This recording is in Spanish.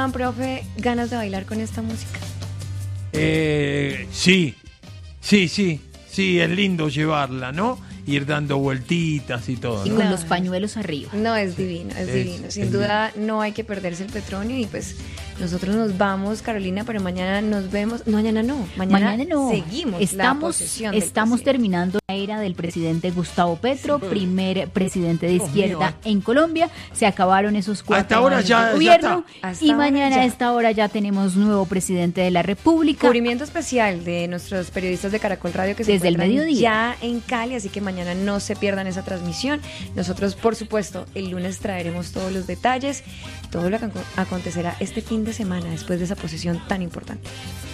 Profe, ganas de bailar con esta música. Sí, es lindo llevarla, ¿no? Ir dando vueltitas y todo, Y ¿no? con los pañuelos arriba. No, es divino, es divino. Sin duda no hay que perderse el Petronio y pues nosotros nos vamos, Carolina, pero mañana nos vemos. No, mañana no. Mañana no. Seguimos la posesión del Estamos presidente. terminando la era del presidente Gustavo Petro, primer presidente de izquierda en Colombia. Se acabaron esos 4 Hasta ahora años ya de gobierno Hasta y ahora mañana ya. a esta hora ya tenemos nuevo presidente de la República. Cubrimiento especial de nuestros periodistas de Caracol Radio que se Desde el encuentran mediodía. ya en Cali, así que mañana no se pierdan esa transmisión. Nosotros, por supuesto, el lunes traeremos todos los detalles, todo lo que acontecerá este fin de semana después de esa posesión tan importante.